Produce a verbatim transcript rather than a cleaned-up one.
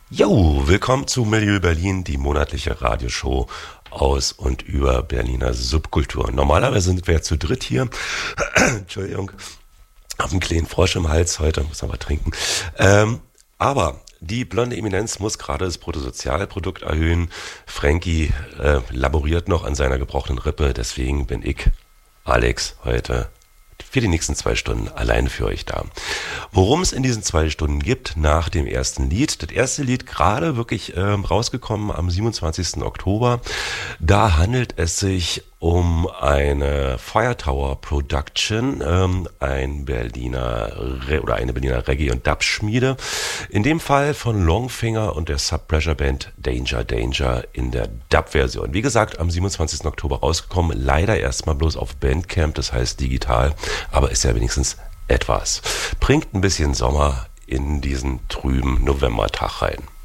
Jo, willkommen zu Milieu Berlin, die monatliche Radioshow aus und über Berliner Subkultur. Normalerweise sind wir ja zu dritt hier. Entschuldigung, hab einen kleinen Frosch im Hals heute, muss aber trinken. Ähm, aber die blonde Eminenz muss gerade das Bruttosozialprodukt erhöhen. Frankie äh, laboriert noch an seiner gebrochenen Rippe, deswegen bin ich, Alex, heute für die nächsten zwei Stunden alleine für euch da. Worum es in diesen zwei Stunden gibt, nach dem ersten Lied. Das erste Lied gerade wirklich ähm, rausgekommen am siebenundzwanzigsten Oktober. Da handelt es sich um eine Fire Tower Production, ähm, ein Berliner Re- oder eine Berliner Reggae- und Dub-Schmiede. In dem Fall von Longfinger und der Subpressure Band Danger Danger in der Dub-Version. Wie gesagt, am siebenundzwanzigsten Oktober rausgekommen. Leider erstmal bloß auf Bandcamp, das heißt digital, aber ist ja wenigstens etwas. Bringt ein bisschen Sommer in diesen trüben Novembertag rein.